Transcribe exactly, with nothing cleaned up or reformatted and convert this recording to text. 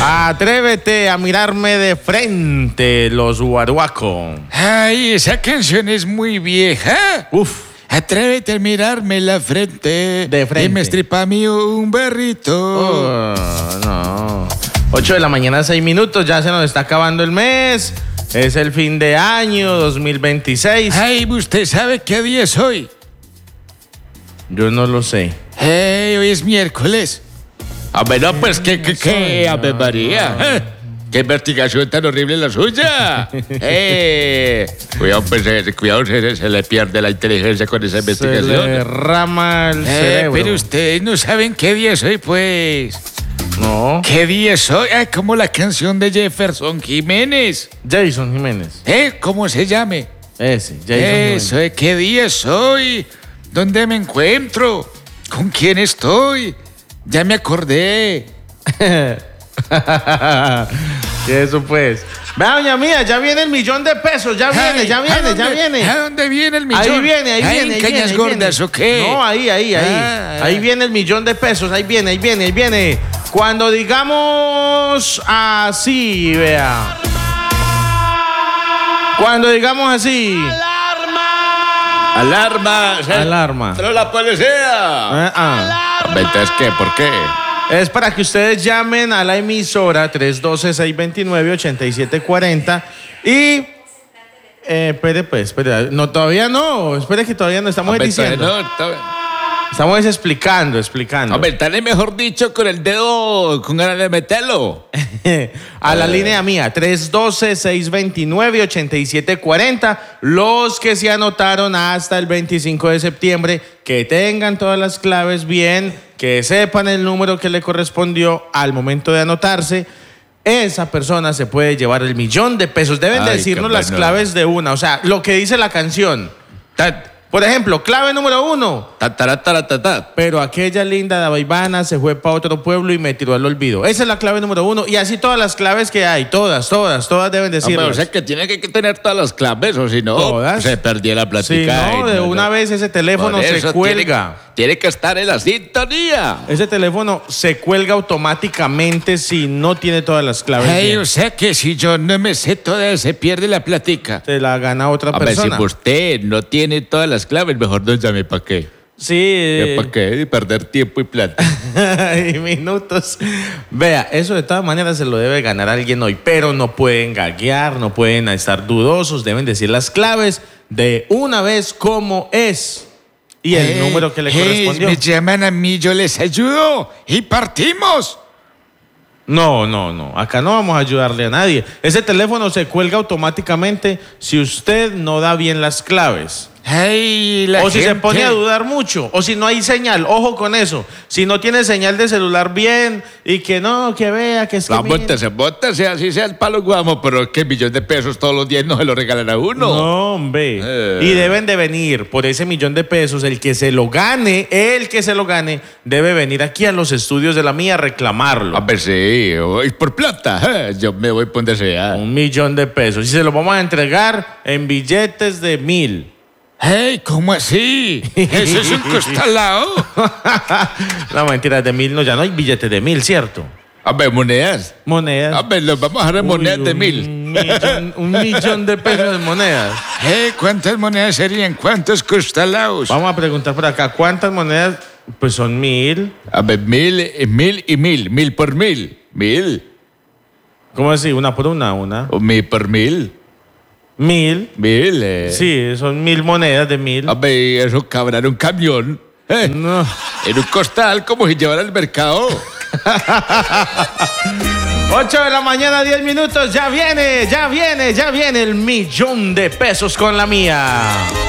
Atrévete a mirarme de frente, los Guaruaco. Ay, esa canción es muy vieja. Uf. Atrévete a mirarme la frente. De frente. Y me estripa mí un berrito. Oh, no. ocho de la mañana, seis minutos. Ya se nos está acabando el mes. Es el fin de año dos mil veintiséis. Ay, ¿usted sabe qué día es hoy? Yo no lo sé. Hey, hoy es miércoles. A ver, no, pues, ¿qué, qué, qué, Ave María? ¿Eh? ¡Qué investigación tan horrible la suya! ¡Eh! Cuidado, pues, eh, cuidado, se, se le pierde la inteligencia con esa investigación. Se le derrama el Eh, cerebro. pero ustedes no saben qué día es hoy, pues. No. ¿Qué día es hoy? Ay, como la canción de Jefferson Jiménez. Jason Jiménez. ¿Eh? ¿Cómo se llame? Ese, Jason Eso, Jiménez. ¿eh? ¿Qué día es hoy? ¿Dónde me encuentro? ¿Con quién estoy? Ya me acordé. ¿Qué eso pues? Vea, doña mía, ya viene el millón de pesos. Ya viene, Ay, ya ¿a viene, dónde- ya viene. ¿A dónde viene el millón? Ahí viene, ahí ¿Ah, viene. en ahí cañas viene, ahí gordas viene. o qué? No, ahí, ahí, ahí. Ah, ahí ah. viene el millón de pesos. Ahí viene, ahí viene, ahí viene. Cuando digamos así, vea. Cuando digamos así. ¡Alarma! Alarma. ¡Pero la policía! Ah, ah. ¿Entonces qué? ¿Por qué? Es para que ustedes llamen a la emisora tres uno dos, seis dos nueve, ocho siete cuatro cero y... Eh, espere, pues, espere. No, todavía no. Espere que todavía no estamos Hombre, diciendo. no, está- Estamos explicando, explicando. Hombre, tal vez mejor dicho con el dedo con ganas de meterlo. A la línea mía, tres uno dos, seis dos nueve, ocho siete cuatro cero. Los que se anotaron hasta el veinticinco de septiembre, que tengan todas las claves bien, que sepan el número que le correspondió al momento de anotarse. Esa persona se puede llevar el millón de pesos. Deben de Ay, decirnos qué las bueno. claves de una. O sea, lo que dice la canción. Ta- Por ejemplo, clave número uno. Ta, ta, ta, ta, ta. Pero aquella linda Dabaibana se fue para otro pueblo y me tiró al olvido. Esa es la clave número uno. Y así todas las claves que hay. Todas, todas, todas deben Hombre, decirlas. o sea que tiene que tener todas las claves, o si no, Todas. se perdió la Si plática. no, y de una no. vez ese teléfono Por se eso cuelga. Tiene, tiene que estar en la sintonía. Ese teléfono se cuelga automáticamente si no tiene todas las claves Ay, bien. o sea que si yo no me sé todas, se pierde la plática. Se la gana otra A ver, si persona. usted no tiene todas las claves, mejor no llame para qué. Sí. eh, ¿Para qué? Perder tiempo y plata. y minutos. Vea, eso de todas maneras se lo debe ganar alguien hoy, pero no pueden gaguear, no pueden estar dudosos, deben decir las claves de una vez como es y el Hey, número que le hey, correspondió. Me llaman a mí, yo les ayudo y partimos. No, no, no, acá no vamos a ayudarle a nadie. Ese teléfono se cuelga automáticamente si usted no da bien las claves. Hey, la O si se gente- pone a dudar mucho, o si no hay señal, ojo con eso. Si no tiene señal de celular bien y que no, que vea, que es que No, mire. móntese, móntese, así sea el palo guamo, pero que millón de pesos todos los días no se lo regalan a uno. No, hombre. Eh. Y deben de venir por ese millón de pesos. El que se lo gane, el que se lo gane, debe venir aquí a los estudios de la mía a reclamarlo. A ver, sí, voy por plata, eh, yo me voy por donde sea. Un millón de pesos. Y se lo vamos a entregar en billetes de mil. Hey, ¿cómo así? ¿Eso es un costalao? No, mentiras, de mil no, ya no hay billetes de mil, ¿cierto? A ver, monedas. Monedas. A ver, los vamos a dar en monedas Uy, de un mil. millón- un millón de pesos en monedas. Hey, ¿cuántas monedas serían? ¿Cuántos costalaos? Vamos a preguntar por acá, ¿cuántas monedas? Pues son mil. A ver, mil, eh, mil y mil. Mil por mil. Mil. ¿Cómo así? Una por una, una. O mil por mil. Mil. Mil. Eh. Sí, son mil monedas de mil. A ver, eso cabrá en un camión. Eh, No. En un costal, como si llevara al mercado. ocho de la mañana, diez minutos. Ya viene, ya viene, ya viene el millón de pesos con la mía.